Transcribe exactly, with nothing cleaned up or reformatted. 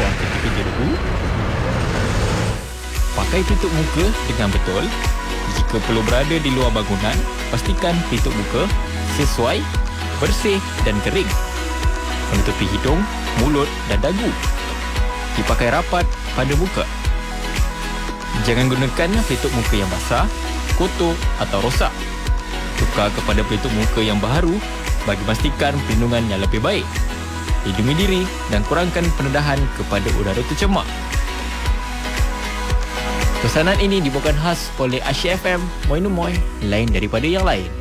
datang ketika jeruhu. Pakai pelitup muka dengan betul. Jika perlu berada di luar bangunan, pastikan pelitup muka sesuai, bersih dan kering. Menutupi hidung, mulut dan dagu. Dipakai rapat pada muka. Jangan gunakan pelitup muka yang basah, kotor atau rosak. Tukar kepada pelitup muka yang baharu bagi memastikan perlindungan yang lebih baik. Lindungi diri dan kurangkan pendedahan kepada udara tercemar. Pesanan ini dibawakan khas oleh Asyik F M, Moi Numoy, lain daripada yang lain.